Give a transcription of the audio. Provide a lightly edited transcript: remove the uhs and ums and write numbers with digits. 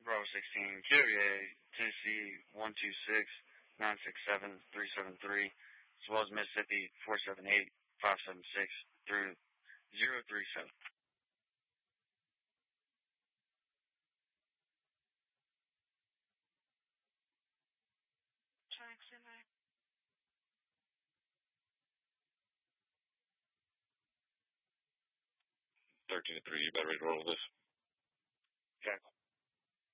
Bravo 16, Kyrie, Tennessee 126-967-373, as well as Mississippi 478-576 through 037. Jackson, 13-3, you better ready to roll this. Okay.